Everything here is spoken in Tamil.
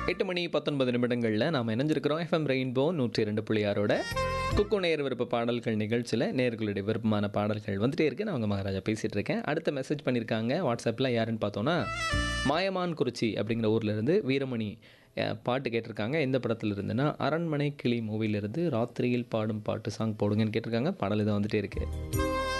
8 மணி 19 நிமிடங்களில் நாம் இணைஞ்சிருக்கிறோம் எஃப்எம் ரெயின்போ 102.6 குக்கு நேர் விருப்ப பாடல்கள் நிகழ்ச்சியில் நேர்களுடைய விருப்பமான பாடல்கள் வந்துட்டே இருக்கு. நான் உங்கள் மகாராஜா பேசிகிட்டு இருக்கேன். அடுத்த மெசேஜ் பண்ணியிருக்காங்க வாட்ஸ்அப்பில். யாருன்னு பார்த்தோன்னா மாயமான் குறிச்சி அப்படிங்கிற ஊர்லேருந்து வீரமணி பாட்டு கேட்டிருக்காங்க. எந்த படத்தில் இருந்துன்னா அரண்மனை கிளி மூவிலிருந்து ராத்திரியில் பாடும் பாட்டு சாங் போடுங்கன்னு கேட்டிருக்காங்க. பாடல் இதை வந்துட்டே இருக்குது.